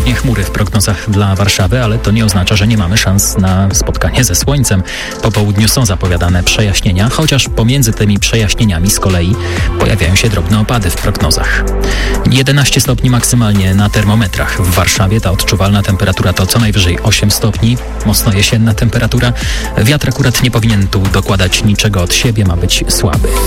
Ponownie chmury w prognozach dla Warszawy, ale to nie oznacza, że nie mamy szans na spotkanie ze słońcem. Po południu są zapowiadane przejaśnienia, chociaż pomiędzy tymi przejaśnieniami z kolei pojawiają się drobne opady w prognozach. 11 stopni maksymalnie na termometrach. W Warszawie ta odczuwalna temperatura to co najwyżej 8 stopni. Mocno jesienna temperatura. Wiatr akurat nie powinien tu dokładać niczego od siebie, ma być słaby.